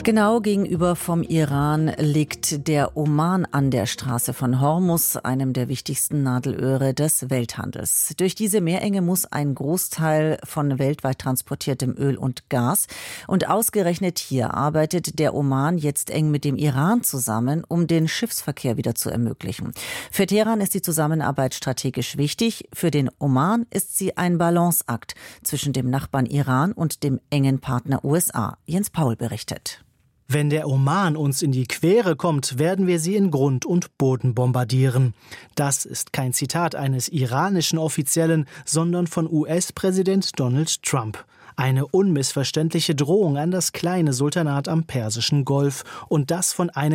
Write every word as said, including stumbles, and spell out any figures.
Genau gegenüber vom Iran liegt der Oman an der Straße von Hormuz, einem der wichtigsten Nadelöhre des Welthandels. Durch diese Meerenge muss ein Großteil von weltweit transportiertem Öl und Gas. Und ausgerechnet hier arbeitet der Oman jetzt eng mit dem Iran zusammen, um den Schiffsverkehr wieder zu ermöglichen. Für Teheran ist die Zusammenarbeit strategisch wichtig. Für den Oman ist sie ein Balanceakt zwischen dem Nachbarn Iran und dem engen Partner U S A. Jens Paul berichtet. Wenn der Oman uns in die Quere kommt, werden wir sie in Grund und Boden bombardieren. Das ist kein Zitat eines iranischen Offiziellen, sondern von U S-Präsident Donald Trump. Eine unmissverständliche Drohung an das kleine Sultanat am Persischen Golf und das von einem